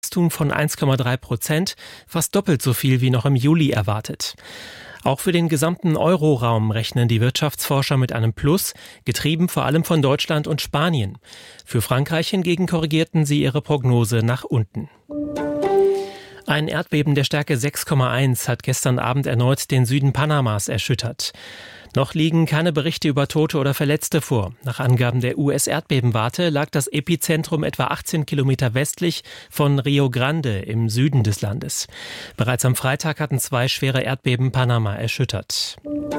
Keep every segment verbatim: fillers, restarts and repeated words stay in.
Wachstum von eins Komma drei Prozent, fast doppelt so viel wie noch im Juli erwartet. Auch für den gesamten Euroraum rechnen die Wirtschaftsforscher mit einem Plus, getrieben vor allem von Deutschland und Spanien. Für Frankreich hingegen korrigierten sie ihre Prognose nach unten. Ein Erdbeben der Stärke sechs Komma eins hat gestern Abend erneut den Süden Panamas erschüttert. Noch liegen keine Berichte über Tote oder Verletzte vor. Nach Angaben der U S-Erdbebenwarte lag das Epizentrum etwa achtzehn Kilometer westlich von Rio Grande im Süden des Landes. Bereits am Freitag hatten zwei schwere Erdbeben Panama erschüttert.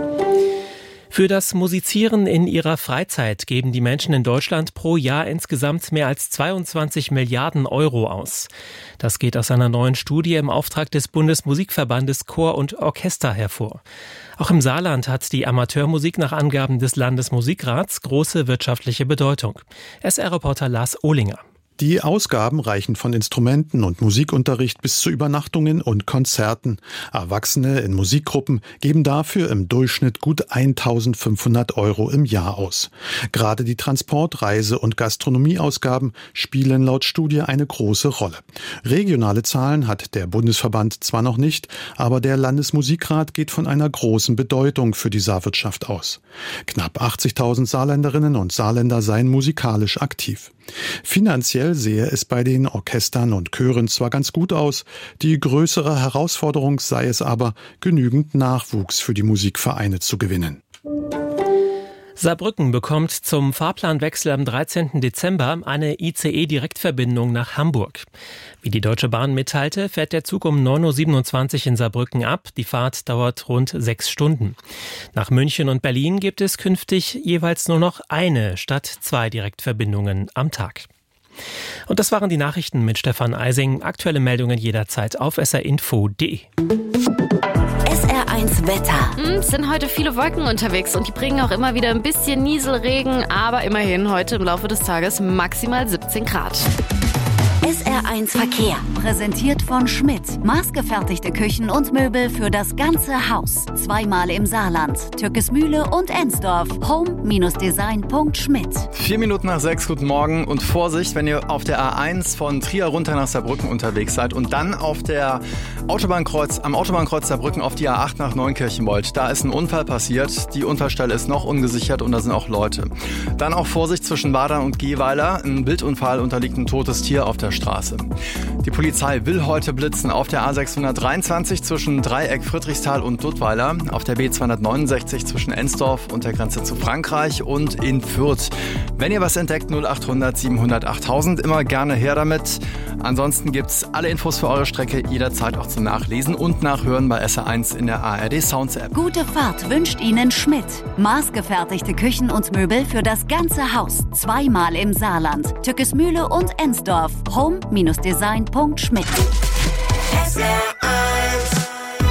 Für das Musizieren in ihrer Freizeit geben die Menschen in Deutschland pro Jahr insgesamt mehr als zweiundzwanzig Milliarden Euro aus. Das geht aus einer neuen Studie im Auftrag des Bundesmusikverbandes Chor und Orchester hervor. Auch im Saarland hat die Amateurmusik nach Angaben des Landesmusikrats große wirtschaftliche Bedeutung. S R-Reporter Lars Ohlinger. Die Ausgaben reichen von Instrumenten und Musikunterricht bis zu Übernachtungen und Konzerten. Erwachsene in Musikgruppen geben dafür im Durchschnitt gut eintausendfünfhundert Euro im Jahr aus. Gerade die Transport-, Reise- und Gastronomieausgaben spielen laut Studie eine große Rolle. Regionale Zahlen hat der Bundesverband zwar noch nicht, aber der Landesmusikrat geht von einer großen Bedeutung für die Saarwirtschaft aus. Knapp achtzigtausend Saarländerinnen und Saarländer seien musikalisch aktiv. Finanziell sehe es bei den Orchestern und Chören zwar ganz gut aus, die größere Herausforderung sei es aber, genügend Nachwuchs für die Musikvereine zu gewinnen. Saarbrücken bekommt zum Fahrplanwechsel am dreizehnten Dezember eine I C E-Direktverbindung nach Hamburg. Wie die Deutsche Bahn mitteilte, fährt der Zug um neun Uhr siebenundzwanzig in Saarbrücken ab. Die Fahrt dauert rund sechs Stunden. Nach München und Berlin gibt es künftig jeweils nur noch eine statt zwei Direktverbindungen am Tag. Und das waren die Nachrichten mit Stefan Eising. Aktuelle Meldungen jederzeit auf s r info punkt d e. S R eins Wetter. Es sind heute viele Wolken unterwegs und die bringen auch immer wieder ein bisschen Nieselregen, aber immerhin heute im Laufe des Tages maximal siebzehn Grad. S R eins Verkehr, präsentiert von Schmidt. Maßgefertigte Küchen und Möbel für das ganze Haus. Zweimal im Saarland, Türkesmühle und Ensdorf. home Design Punkt schmidt. Vier Minuten nach sechs, guten Morgen und Vorsicht, wenn ihr auf der A eins von Trier runter nach Saarbrücken unterwegs seid und dann auf der Autobahnkreuz, am Autobahnkreuz Saarbrücken auf die A acht nach Neunkirchen wollt. Da ist ein Unfall passiert, die Unfallstelle ist noch ungesichert und da sind auch Leute. Dann auch Vorsicht zwischen Wadern und Gehweiler. Ein Wildunfall, unterliegt ein totes Tier auf der Straße. Die Polizei will heute blitzen auf der A sechshundertdreiundzwanzig zwischen Dreieck Friedrichsthal und Duttweiler, auf der B zweihundertneunundsechzig zwischen Ensdorf und der Grenze zu Frankreich und in Fürth. Wenn ihr was entdeckt, null achthundert siebenhundert achttausend, immer gerne her damit. Ansonsten gibt's alle Infos für eure Strecke jederzeit auch zum Nachlesen und Nachhören bei S R eins in der A R D Sounds App. Gute Fahrt wünscht Ihnen Schmidt. Maßgefertigte Küchen und Möbel für das ganze Haus. Zweimal im Saarland, Türkesmühle und Ensdorf. home Design Punkt schmidt. S R eins.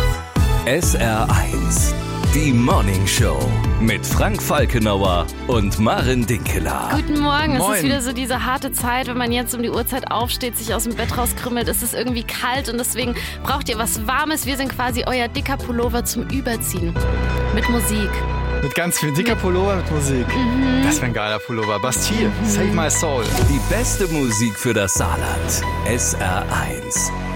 S R eins. Die Morning Show mit Frank Falkenauer und Maren Dinkeler. Guten Morgen. Moin. Es ist wieder so diese harte Zeit, wenn man jetzt um die Uhrzeit aufsteht, sich aus dem Bett rauskrümmelt. Es ist irgendwie kalt und deswegen braucht ihr was Warmes. Wir sind quasi euer dicker Pullover zum Überziehen. Mit Musik. Mit ganz viel dicker Pullover mit Musik. Mhm. Das wäre ein geiler Pullover. Bastille, mhm. Save My Soul. Die beste Musik für das Saarland. S R eins.